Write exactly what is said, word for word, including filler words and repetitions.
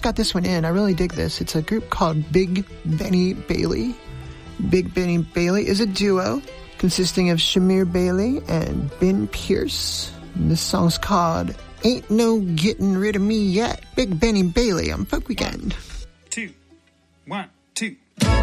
got this one in. I really dig this. It's a group called Big Benny Bailey. Big Benny Bailey is a duo consisting of Shamir Bailey and Ben Pierce. And this song's called Ain't No Getting Rid of Me Yet. Big Benny Bailey on Folk Weekend. Two, one, two.